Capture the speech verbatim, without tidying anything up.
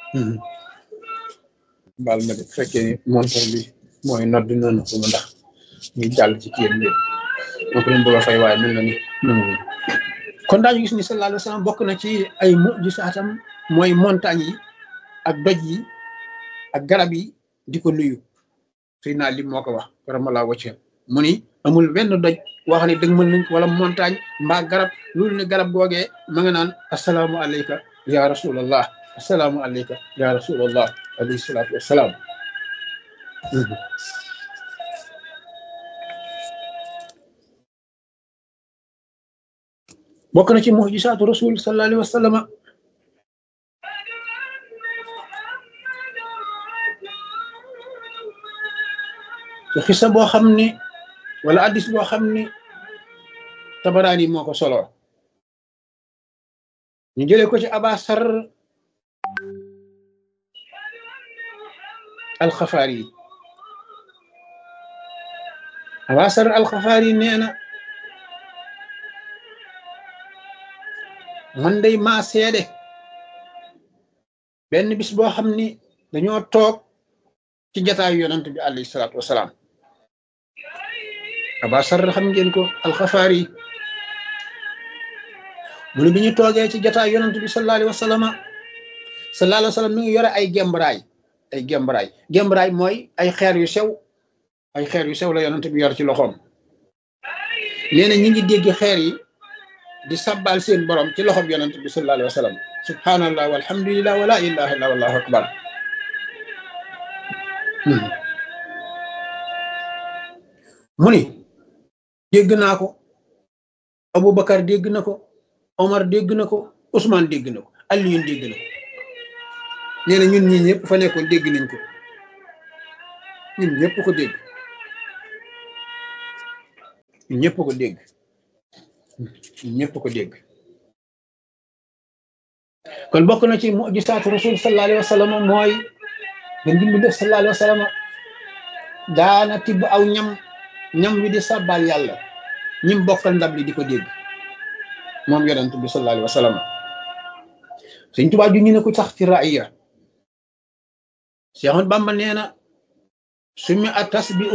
Mhm. baal ma de bu fekkee ni montor bi mooy nodd noonu ko ndax ñu jàll ci kiyam bi moo ko leen bëgg a fay waaye mel na ni nangu kon daañu gis ni sallallahu alayhi wa sallam bokk na ci ay mujisaatam mooy montagne yi ak doj yi ak garab yi di ko nuyu suy naa lim moo ko wax karamala wacce mu ni amul benn doj wax ne dëgg mën nañ ko wala montagne mbaa garab loolu ne garab googee ma nga naan asalaamu alayka ya rasulallah asalaamu alayka ya rasulallah alayhi salaatu wassalaam bokk na ci mujisaatu rasul sallallahu alayhi wa sallam su xisa boo xam ni wala addis boo xam ni tabaraani moo ko solo ñu jëlee ko ci abasar alxafaari abasar alxafaari nee na man day maa seede benn bis boo xam ni dañoo toog ci jataayu yonent bi alayhi salaatu wasalaam abasar xam ngeen ko alxafaari mu ne bi ñu toogee ci jataayu yonent bi sallallahu alayhi wa sallam sallallahu alayhi wa sallam mi ngi yore ay gembraay ay gembraay gembraay mooy ay xeer yu sew ay xeer yu sew la yonent bi yor ci loxoom nee na ñi ngi dégg xeer yi di sabbal seen borom ci loxoom yonent bi sallallahu alayhi wa sallam subhanallah walhamdulillah wala ilaha illa wallahu akbar mu ni dégg naa ko Aboubacar dégg na ko Omar dégg na ko Ousmane dégg na ko Alioune dégg na ko nee na ñun ñii ñëpp fa nekkoon dégg nañ ko ñun ñëpp ko dégg ñun ñëpp ko dégg ñun ñëpp ko dégg kon bokk na ci mujisaatu rasul sallallahu alayhi wa sallam mooy nga dimbi def sallallahu alayhi wa sallam daana tibb aw ñam ñam wi di sàbbaal yàlla ñim bokkal ndab li di ko dégg moom yonent bi sallallahu alayhi wa sallam Sëñ Tuubaa ju ñu ne ko sax ci raaya Seex Ahmadu Bamba nee na sumi a tasbi